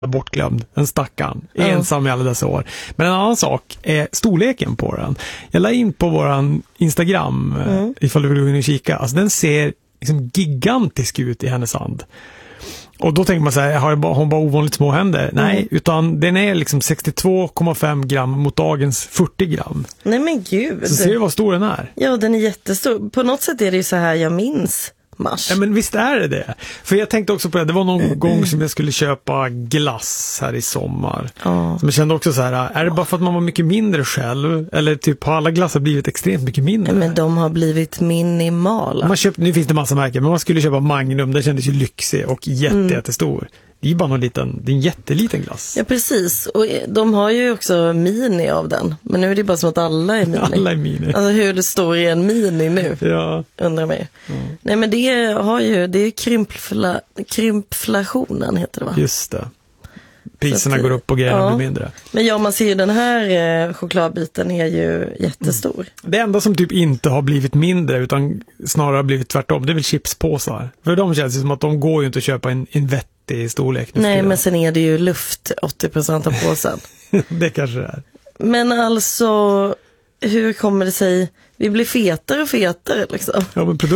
bortglömd, en stackarn, ensam i alla dessa år. Men en annan sak är storleken på den. Jag la in på våran Instagram ifall du vill gå in och kika. Alltså den ser liksom gigantisk ut i hennes hand. Och då tänker man så här, har hon bara ovanligt små händer? Nej, utan den är liksom 62,5 gram mot dagens 40 gram. Nej men gud. Så ser du vad stor den är? Ja, den är jättestor. På något sätt är det ju så här jag minns Mars. Ja, men visst är det. För jag tänkte också på det var någon gång som jag skulle köpa glass här i sommar. Så jag kände också så här, är det bara för att man var mycket mindre själv? Eller typ har alla glassar blivit extremt mycket mindre? Men de har blivit minimala. Nu finns det massa märken, men man skulle köpa Magnum, det kändes ju lyxig och jättestor. Det är ju bara det är en jätteliten glass. Ja, precis. Och de har ju också mini av den. Men nu är det bara som att alla är mini. Alla är mini. Alltså hur det står i en mini nu. Ja. Undrar mig. Nej, men det är krympflationen heter det, va? Just det. Priserna går upp och grejerna blir mindre. Men ja, man ser ju den här chokladbiten är ju jättestor. Det enda som typ inte har blivit mindre utan snarare har blivit tvärtom, det är väl chipspåsar. För de känns som att de går ju inte att köpa en vettig storlek. Nej, men sen är det ju luft 80% av påsen. Det kanske det är. Men alltså, hur kommer det sig? Vi blir fetare och fetare liksom. Ja, men